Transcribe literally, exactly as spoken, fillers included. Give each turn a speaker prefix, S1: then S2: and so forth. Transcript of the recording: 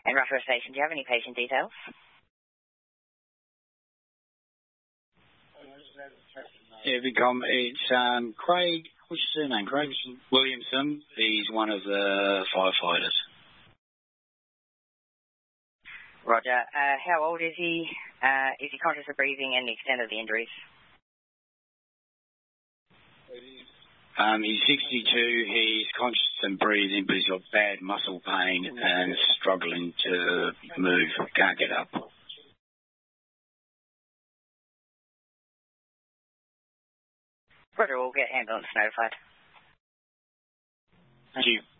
S1: And Roughborough Station, do you have any patient details?
S2: Yeah, Vicom, it's um, Craig, what's your surname, Craig? Williamson. He's one of the firefighters.
S1: Roger. Uh, how old is he? Uh, is he conscious of breathing, and the extent of the injuries?
S2: Um, he's sixty-two, he's conscious and breathing, but he's got bad muscle pain and struggling to move, can't get up.
S1: Roger, we'll get ambulance notified.
S2: Thank you.